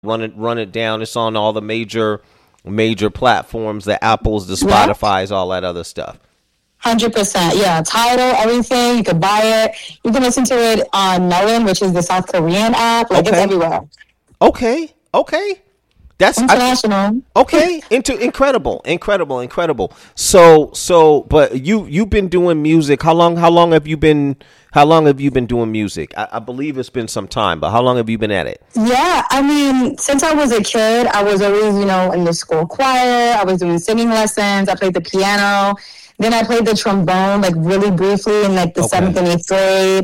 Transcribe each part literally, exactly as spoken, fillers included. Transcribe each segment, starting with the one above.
Run it, run it down. It's on all the major, major platforms, the Apples, the Yeah. Spotify's, all that other stuff. Hundred percent, yeah. Title, everything. You could buy it. You can listen to it on Melon, which is the South Korean app. Like it's Okay. everywhere. Okay. Okay. That's I, International. okay. Into incredible, incredible, incredible. So, so, but you you've been doing music. How long? How long have you been? How long have you been doing music? I, I believe it's been some time, but how long have you been at it? Yeah, I mean, since I was a kid, I was always, you know, in the school choir. I was doing singing lessons. I played the piano. Then I played the trombone, like really briefly in like the Okay. seventh and eighth grade.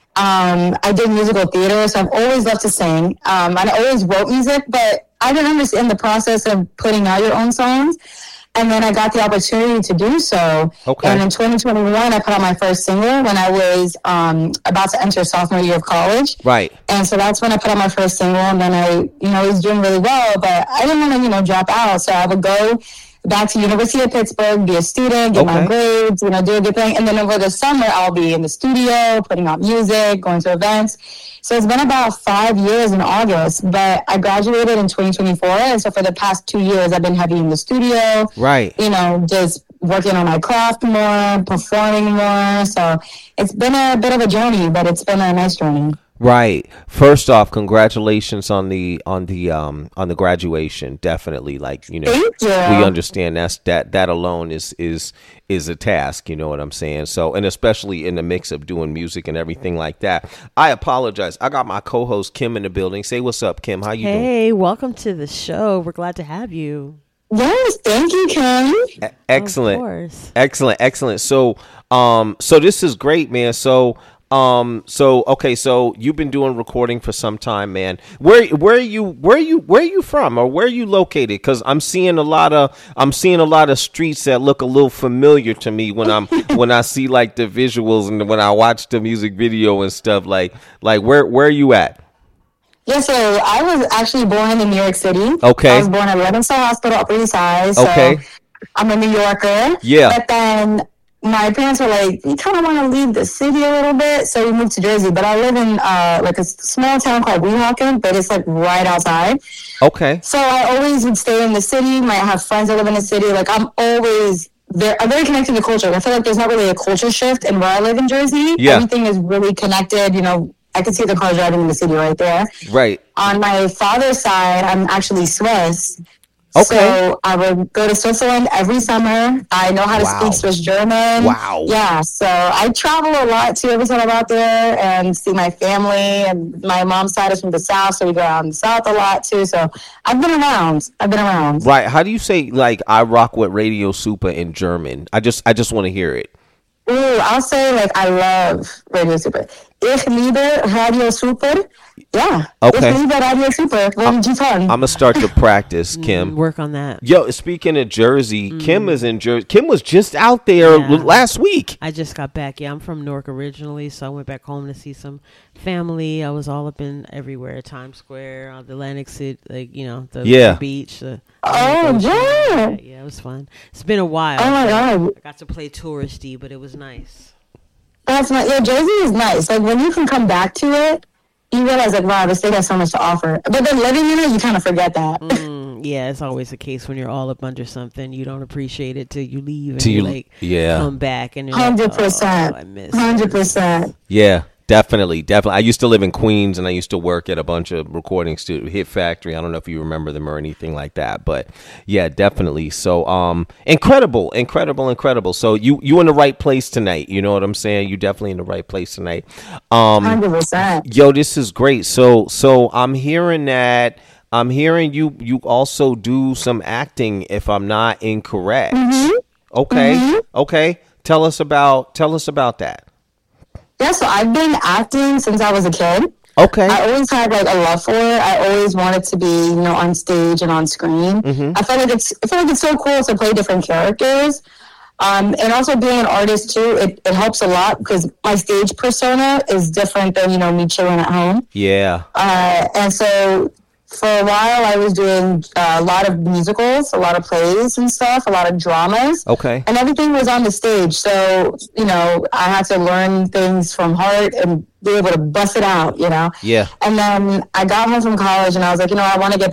Um, I did musical theater, so I've always loved to sing. Um, and I always wrote music, but I didn't understand the process of putting out your own songs. And then I got the opportunity to do so. Okay. And in twenty twenty-one, I put out my first single when I was um, about to enter sophomore year of college. Right. And so that's when I put out my first single. And then I, you know, was doing really well, but I didn't want to, you know, drop out. So I would go back to University of Pittsburgh, be a student, get my Okay. grades, you know, do a good thing. And then over the summer, I'll be in the studio, putting out music, going to events. So it's been about five years in August, but I graduated in twenty twenty-four. And so for the past two years, I've been heavy in the studio, Right. you know, just working on my craft more, performing more. So it's been a bit of a journey, but it's been a nice journey. Right. First off, congratulations on the on the um on the graduation. Definitely, like you know, Thank you. we understand that's that that alone is is is a task. You know what I'm saying? So, and especially in the mix of doing music and everything like that. I apologize. I got my co-host Kim in the building. Say what's up, Kim. How you doing? Hey, welcome to the show. We're glad to have you. Yes, thank you, Kim. E- Excellent. Of course. Excellent, excellent. So, um, so this is great, man. So, um, so okay, so you've been doing recording for some time, man. Where, where are you? Where are you? Where are you from, or where are you located? Because I'm seeing a lot of, I'm seeing a lot of streets that look a little familiar to me when I'm when I see like the visuals and when I watch the music video and stuff. Like, like where, where are you at? Yeah, so I was actually born in New York City. Okay. I was born at Leominster Hospital, Upper East Side. So Okay. I'm a New Yorker. Yeah. But then my parents were like, you kind of want to leave the city a little bit. So we moved to Jersey. But I live in uh, like a s- small town called Weehawken, but it's like right outside. Okay. So I always would stay in the city. Might have friends that live in the city. Like I'm always very, I'm very connected to culture. I feel like there's not really a culture shift in where I live in Jersey. Yeah. Everything is really connected. You know, I can see the cars driving in the city right there. Right. On my father's side, I'm actually Swiss. Okay. So I would go to Switzerland every summer. I know how to Wow. speak Swiss German. Wow. Yeah. So I travel a lot too every time I'm out there and see my family. And my mom's side is from the South, so we go out in the South a lot too. So I've been around. I've been around. Right. How do you say like I rock with Radio Super in German? I just I just want to hear it. Ooh, I'll say like I love Radio Super. Ich liebe Radio Super. Yeah. Okay. Ich liebe Radio Super. From Japan. I'm gonna start to practice, Kim. Work on that. Yo, speaking of Jersey, Kim is in Jersey. Kim was just out there Yeah. l- last week. I just got back. Yeah, I'm from Newark originally, so I went back home to see some family. I was all up in everywhere, Times Square, uh, the Atlantic City, like, you know, the, Yeah. the beach. The, Oh, yeah. yeah. Yeah, it was fun. It's been a while. Oh my God. I got to play touristy, but it was nice. That's not, yeah, Jersey is nice. Like, when you can come back to it, you realize, like, wow, the state has so much to offer. But then living in it, you kind of forget that. Mm, yeah, it's always the case when you're all up under something. You don't appreciate it till you leave and Till you you- like yeah. come back and you're one hundred like, oh, percent. I miss one hundred this. percent. Yeah, definitely, definitely. I used to live in Queens, and I used to work at a bunch of recording studio, Hit Factory. I don't know if you remember them or anything like that, but yeah, definitely. So, um, incredible, incredible, incredible. So you you in the right place tonight. You know what I'm saying? You definitely in the right place tonight. Um, one hundred percent. Yo, this is great. So, so I'm hearing that. I'm hearing you. You also do some acting, if I'm not incorrect. Okay. Okay. Tell us about. Tell us about that. Yeah, so I've been acting since I was a kid. Okay. I always had like a love for it. I always wanted to be, you know, on stage and on screen. I feel like it's I feel like it's so cool to play different characters. Um, and also being an artist too, it, it helps a lot because my stage persona is different than, you know, me chilling at home. Yeah. Uh, and so for a while, I was doing uh, a lot of musicals, a lot of plays and stuff, a lot of dramas. Okay. And everything was on the stage. So, you know, I had to learn things from heart and be able to bust it out, you know? Yeah. And then I got home from college and I was like, you know, I want to get